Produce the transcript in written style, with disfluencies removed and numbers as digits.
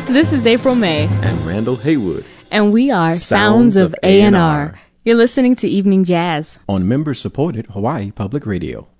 This is April May. And Randall Haywood. And we are Sounds of A&R. You're listening to Evening Jazz on member-supported Hawaii Public Radio.